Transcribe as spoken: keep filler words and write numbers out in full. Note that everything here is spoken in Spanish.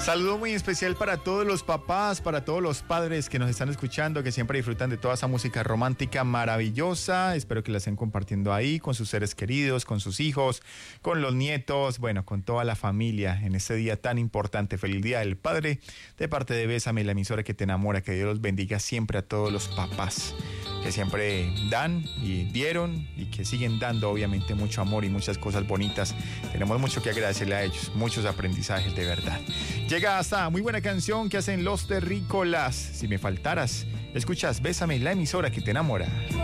Saludo muy especial para todos los papás, para todos los padres que nos están escuchando, que siempre disfrutan de toda esa música romántica maravillosa. Espero que la estén compartiendo ahí con sus seres queridos, con sus hijos, con los nietos, bueno, con toda la familia en este día tan importante. Feliz Día del Padre, de parte de Bésame, la emisora que te enamora. Que Dios los bendiga siempre a todos los papás que siempre dan y dieron y que siguen dando obviamente mucho amor y muchas cosas bonitas. Tenemos mucho que agradecerle a ellos, muchos aprendizajes de verdad. Llega hasta muy buena canción que hacen Los Terrícolas. Si me faltaras, escuchas Bésame, la emisora que te enamora.